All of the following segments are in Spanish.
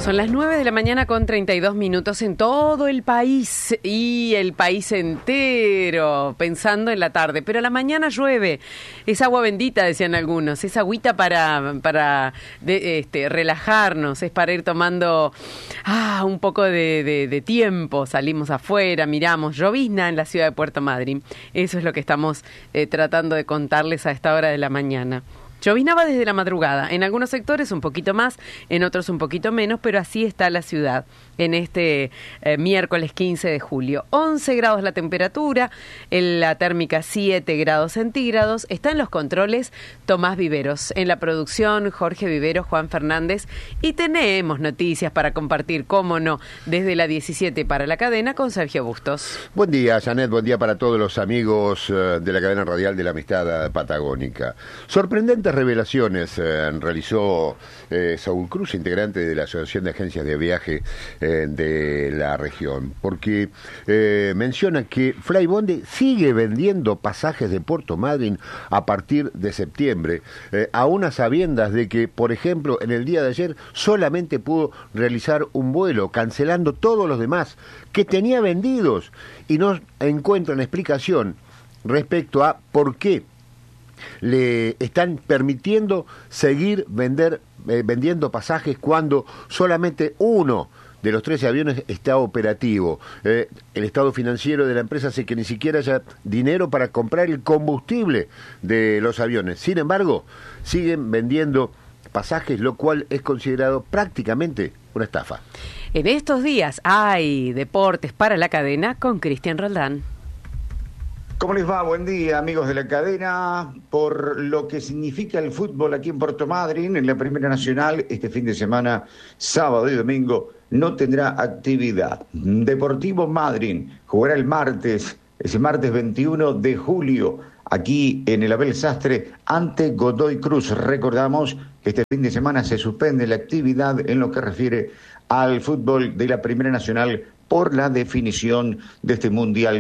Son las 9 de la mañana con 32 minutos en todo el país y el país entero pensando en la tarde. Pero a la mañana llueve. Es agua bendita, decían algunos. Es agüita para relajarnos. Es para ir tomando un poco de tiempo. Salimos afuera, miramos. Llovizna en la ciudad de Puerto Madryn. Eso es lo que estamos tratando de contarles a esta hora de la mañana. Llovinaba desde la madrugada, en algunos sectores un poquito más, en otros un poquito menos, pero así está la ciudad en este miércoles 15 de julio. 11 grados la temperatura, la térmica 7 grados centígrados. Está en los controles Tomás Viveros, en la producción Jorge Viveros, Juan Fernández, y tenemos noticias para compartir, cómo no, desde la 17 para la cadena con Sergio Bustos. Buen día, Janet, buen día para todos los amigos de la cadena radial de la Amistad Patagónica. Sorprendentes revelaciones realizó Saúl Cruz, integrante de la Asociación de Agencias de Viaje de la región, porque menciona que Flybondi sigue vendiendo pasajes de Puerto Madryn a partir de septiembre, aún a sabiendas de que, por ejemplo, en el día de ayer solamente pudo realizar un vuelo, cancelando todos los demás que tenía vendidos, y no encuentran explicación respecto a por qué le están permitiendo seguir vendiendo pasajes cuando solamente uno de los 13 aviones está operativo. El estado financiero de la empresa hace que ni siquiera haya dinero para comprar el combustible de los aviones. Sin embargo, siguen vendiendo pasajes, lo cual es considerado prácticamente una estafa. En estos días hay deportes para la cadena con Cristian Roldán. ¿Cómo les va? Buen día, amigos de la cadena. Por lo que significa el fútbol aquí en Puerto Madryn, en la Primera Nacional, este fin de semana, sábado y domingo, no tendrá actividad. Deportivo Madryn jugará el martes, ese martes 21 de julio, aquí en el Abel Sastre, ante Godoy Cruz. Recordamos que este fin de semana se suspende la actividad en lo que refiere al fútbol de la Primera Nacional por la definición de este Mundial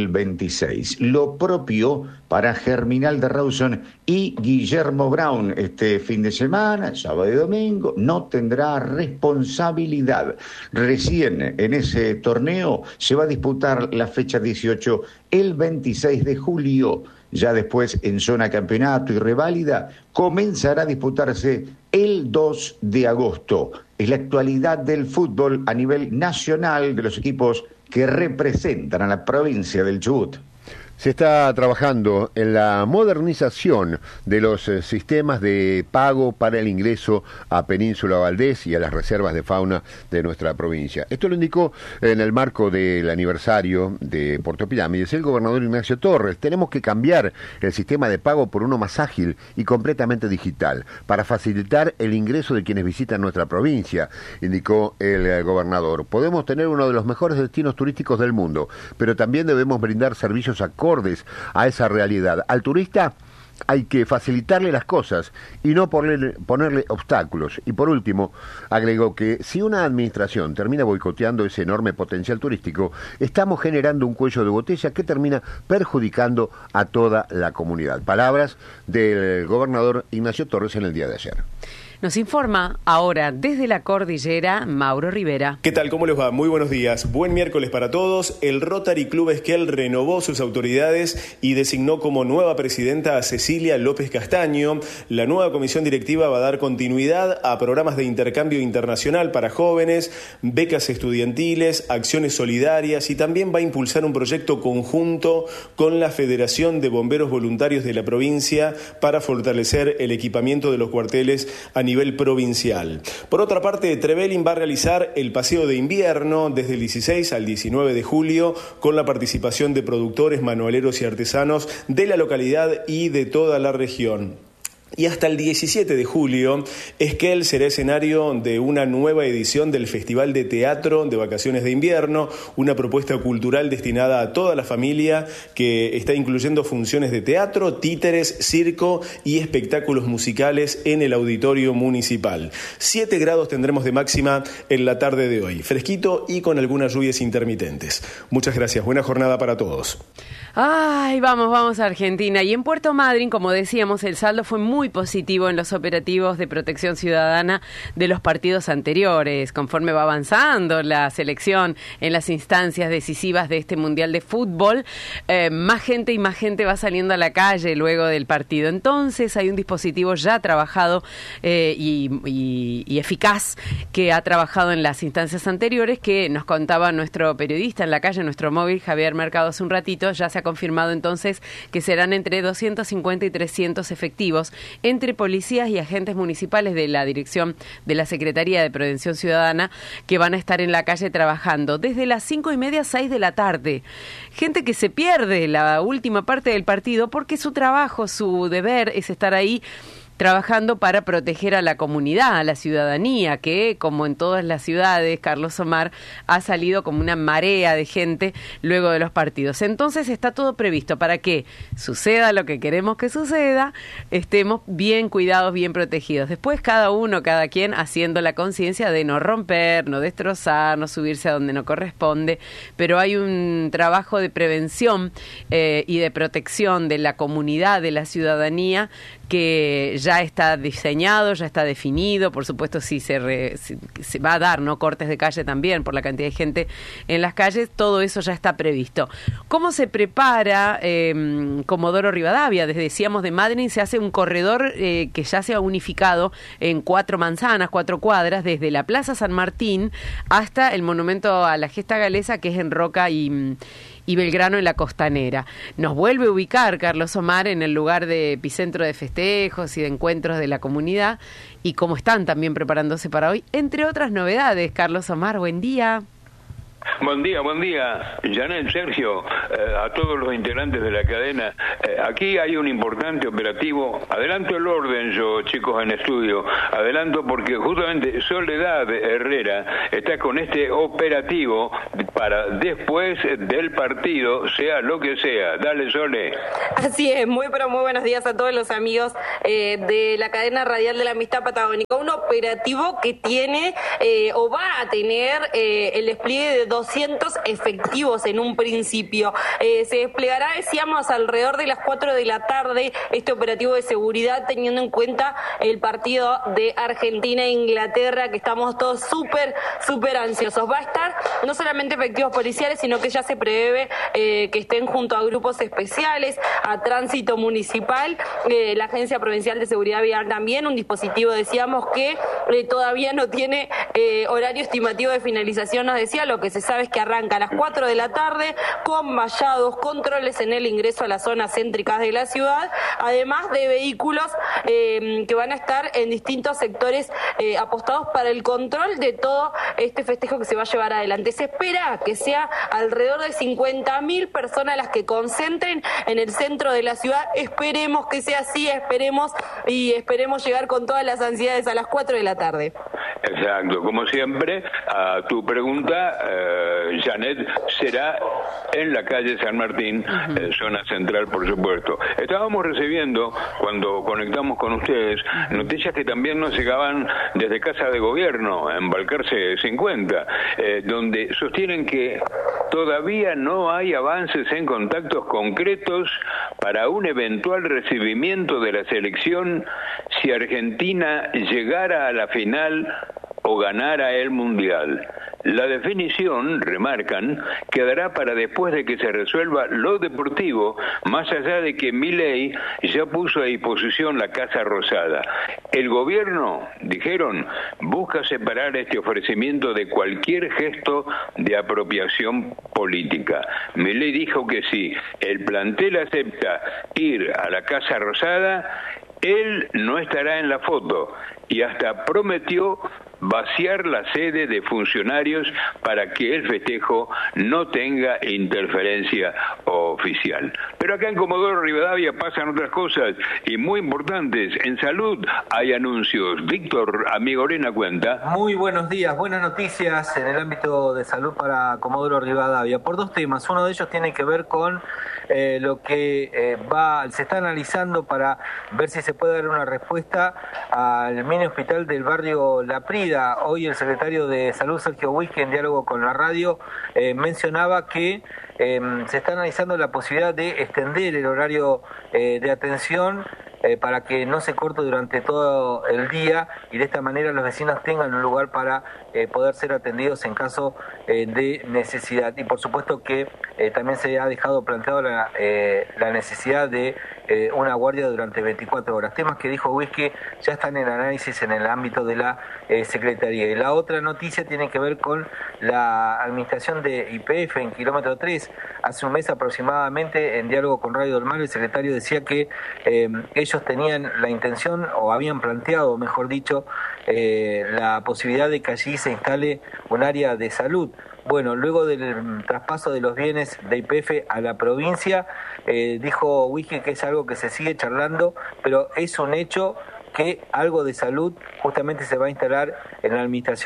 2026. Lo propio para Germinal de Rawson y Guillermo Brown este fin de semana, sábado y domingo, no tendrá responsabilidad. Recién en ese torneo se va a disputar la fecha 18 el 26 de julio. Ya después, en zona campeonato y reválida, comenzará a disputarse el 2 de agosto. Es la actualidad del fútbol a nivel nacional de los equipos que representan a la provincia del Chubut. Se está trabajando en la modernización de los sistemas de pago para el ingreso a Península Valdés y a las reservas de fauna de nuestra provincia. Esto lo indicó en el marco del aniversario de Puerto Pirámides el gobernador Ignacio Torres. Tenemos que cambiar el sistema de pago por uno más ágil y completamente digital para facilitar el ingreso de quienes visitan nuestra provincia, indicó el gobernador. Podemos tener uno de los mejores destinos turísticos del mundo, pero también debemos brindar servicios acordes a esa realidad. Al turista hay que facilitarle las cosas y no ponerle obstáculos. Y por último, agregó que si una administración termina boicoteando ese enorme potencial turístico, estamos generando un cuello de botella que termina perjudicando a toda la comunidad. Palabras del gobernador Ignacio Torres en el día de ayer. Nos informa ahora desde la cordillera Mauro Rivera. ¿Qué tal? ¿Cómo les va? Muy buenos días. Buen miércoles para todos. El Rotary Club Esquel renovó sus autoridades y designó como nueva presidenta a Cecilia López Castaño. La nueva comisión directiva va a dar continuidad a programas de intercambio internacional para jóvenes, becas estudiantiles, acciones solidarias, y también va a impulsar un proyecto conjunto con la Federación de Bomberos Voluntarios de la provincia para fortalecer el equipamiento de los cuarteles a nivel provincial. Por otra parte, Trevelin va a realizar el paseo de invierno desde el 16 al 19 de julio con la participación de productores, manualeros y artesanos de la localidad y de toda la región. Y hasta el 17 de julio, Esquel será escenario de una nueva edición del Festival de Teatro de Vacaciones de Invierno, una propuesta cultural destinada a toda la familia que está incluyendo funciones de teatro, títeres, circo y espectáculos musicales en el auditorio municipal. 7 grados tendremos de máxima en la tarde de hoy, fresquito y con algunas lluvias intermitentes. Muchas gracias, buena jornada para todos. Ay, vamos a Argentina. Y en Puerto Madryn, como decíamos, el saldo fue muy muy positivo en los operativos de protección ciudadana de los partidos anteriores. Conforme va avanzando la selección en las instancias decisivas de este Mundial de Fútbol, más gente y más gente va saliendo a la calle luego del partido. Entonces hay un dispositivo ya trabajado y eficaz que ha trabajado en las instancias anteriores, que nos contaba nuestro periodista en la calle, nuestro móvil, Javier Mercado, hace un ratito. Ya se ha confirmado entonces que serán entre 250 y 300 efectivos entre policías y agentes municipales de la dirección de la Secretaría de Prevención Ciudadana, que van a estar en la calle trabajando desde las 5:30 a 6 de la tarde. Gente que se pierde la última parte del partido porque su trabajo, su deber es estar ahí trabajando para proteger a la comunidad, a la ciudadanía, que, como en todas las ciudades, Carlos Omar, ha salido como una marea de gente luego de los partidos. Entonces está todo previsto para que suceda lo que queremos que suceda, estemos bien cuidados, bien protegidos. Después cada uno, cada quien, haciendo la conciencia de no romper, no destrozar, no subirse a donde no corresponde, pero hay un trabajo de prevención y de protección de la comunidad, de la ciudadanía, que ya está diseñado, ya está definido. Por supuesto, si se va a dar, ¿no?, cortes de calle también por la cantidad de gente en las calles. Todo eso ya está previsto. ¿Cómo se prepara Comodoro Rivadavia? Desde, decíamos, de Madryn se hace un corredor que ya se ha unificado en 4 manzanas, 4 cuadras, desde la Plaza San Martín hasta el monumento a la gesta galesa, que es en Roca y Belgrano, en la Costanera. Nos vuelve a ubicar Carlos Omar en el lugar de epicentro de festejos y de encuentros de la comunidad, y cómo están también preparándose para hoy, entre otras novedades. Carlos Omar, buen día. Buen día, Janet, Sergio, a todos los integrantes de la cadena. Aquí hay un importante operativo. Adelanto el orden yo, chicos, en estudio. Adelanto porque justamente Soledad Herrera está con este operativo para después del partido, sea lo que sea. Dale, Sole. Así es, muy buenos días a todos los amigos de la cadena radial de la Amistad Patagónica. Un operativo que tiene o va a tener el despliegue de 200 efectivos en un principio. Se desplegará, decíamos, alrededor de las 4 de la tarde este operativo de seguridad, teniendo en cuenta el partido de Argentina e Inglaterra, que estamos todos súper ansiosos. Va a estar no solamente efectivos policiales, sino que ya se prevé que estén junto a grupos especiales, a tránsito municipal, la Agencia Provincial de Seguridad Vial también, un dispositivo, decíamos, que todavía no tiene horario estimativo de finalización, nos decía. Lo que se sabe es que arranca a las 4 de la tarde con vallados, controles en el ingreso a las zonas céntricas de la ciudad, además de vehículos que van a estar en distintos sectores apostados para el control de todo este festejo que se va a llevar adelante. Se espera que sea alrededor de 50.000 personas las que concentren en el centro de la ciudad. Esperemos que sea así, esperemos llegar con todas las ansiedades a las 4 de la tarde. Exacto, como siempre, a tu pregunta, Janet, será en la calle San Martín, zona central, por supuesto. Estábamos recibiendo, cuando conectamos con ustedes, noticias que también nos llegaban desde Casa de Gobierno, en Balcarce 50, donde sostienen que todavía no hay avances en contactos concretos para un eventual recibimiento de la selección si Argentina llegara a la final o ganara el Mundial. La definición, remarcan, quedará para después de que se resuelva lo deportivo, más allá de que Milei ya puso a disposición la Casa Rosada. El gobierno, dijeron, busca separar este ofrecimiento de cualquier gesto de apropiación política. Milei dijo que si el plantel acepta ir a la Casa Rosada, él no estará en la foto, y hasta prometió vaciar la sede de funcionarios para que el festejo no tenga interferencia oficial. Pero acá en Comodoro Rivadavia pasan otras cosas y muy importantes. En salud hay anuncios. Víctor Amigorena cuenta. Muy buenos días, buenas noticias en el ámbito de salud para Comodoro Rivadavia por 2 temas. Uno de ellos tiene que ver con lo que se está analizando para ver si se puede dar una respuesta al mini hospital del barrio La Prida. Hoy el secretario de Salud, Sergio Huisque, en diálogo con la radio, mencionaba que se está analizando la posibilidad de extender el horario de atención para que no se corte durante todo el día y de esta manera los vecinos tengan un lugar para poder ser atendidos en caso de necesidad. Y por supuesto que también se ha dejado planteado la necesidad de una guardia durante 24 horas. Temas que dijo Whisky ya están en análisis en el ámbito de la Secretaría. Y la otra noticia tiene que ver con la administración de YPF en kilómetro 3. Hace un mes aproximadamente, en diálogo con Radio del Mar, el secretario decía que ellos tenían la intención, o habían planteado, mejor dicho, la posibilidad de que allí se instale un área de salud. Bueno, luego del traspaso de los bienes de YPF a la provincia, dijo Whisky que es algo que se sigue charlando, pero es un hecho que algo de salud justamente se va a instalar en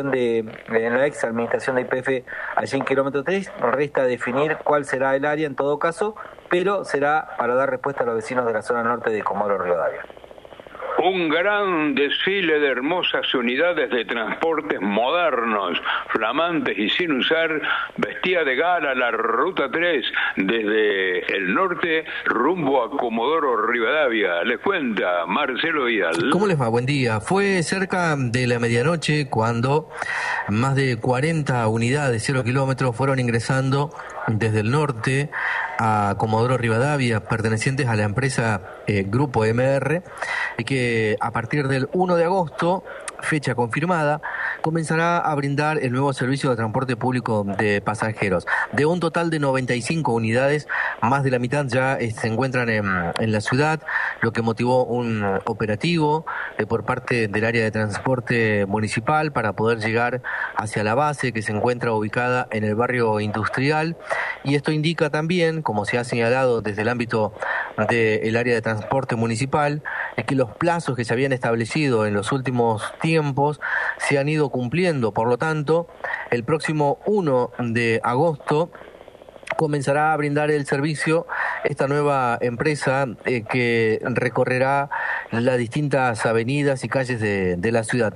la ex administración de YPF allí en kilómetro 3. Resta definir cuál será el área en todo caso, pero será para dar respuesta a los vecinos de la zona norte de Comodoro Rivadavia. Un gran desfile de hermosas unidades de transportes modernos, flamantes y sin usar, vestía de gala la Ruta 3 desde el norte rumbo a Comodoro Rivadavia. Les cuenta Marcelo Vidal. ¿Cómo les va? Buen día. Fue cerca de la medianoche cuando más de 40 unidades 0 kilómetros fueron ingresando desde el norte a Comodoro Rivadavia, pertenecientes a la empresa Grupo MR, y que a partir del 1 de agosto, fecha confirmada, comenzará a brindar el nuevo servicio de transporte público de pasajeros. De un total de 95 unidades, más de la mitad ya se encuentran en la ciudad, lo que motivó un operativo por parte del área de transporte municipal para poder llegar hacia la base que se encuentra ubicada en el barrio industrial. Y esto indica también, como se ha señalado desde el ámbito del área de transporte municipal, es que los plazos que se habían establecido en los últimos tiempos se han ido cumpliendo. Por lo tanto, el próximo 1 de agosto comenzará a brindar el servicio esta nueva empresa que recorrerá las distintas avenidas y calles de la ciudad.